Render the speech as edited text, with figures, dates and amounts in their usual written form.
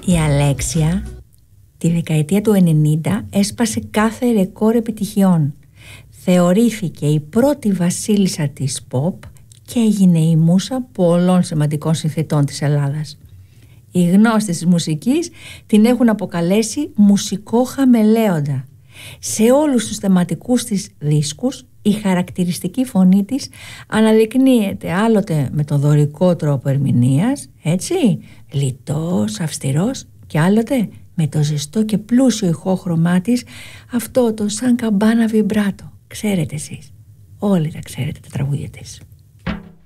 Η Αλέξια τη δεκαετία του 90 έσπασε κάθε ρεκόρ επιτυχιών. Θεωρήθηκε η πρώτη βασίλισσα της pop και έγινε η μούσα πολλών σημαντικών συνθετών της Ελλάδας. Οι γνώστες της μουσικής την έχουν αποκαλέσει μουσικό χαμελέοντα. Σε όλους τους θεματικούς της δίσκους η χαρακτηριστική φωνή της αναδεικνύεται άλλοτε με τον δωρικό τρόπο ερμηνείας, έτσι, λιτός, αυστηρός, και άλλοτε με το ζεστό και πλούσιο ηχόχρωμά της, αυτό το σαν καμπάνα βιμπράτο. Ξέρετε εσείς, όλοι τα ξέρετε τα τραγούδια της.